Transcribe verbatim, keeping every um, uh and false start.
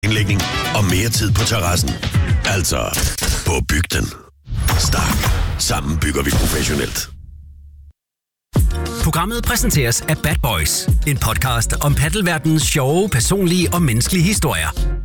indlægning og mere tid på terrassen. Altså, på bygden. Stark. Sammen bygger vi professionelt. Programmet præsenteres af Bad Boys, en podcast om paddelverdenens sjove, personlige og menneskelige historier.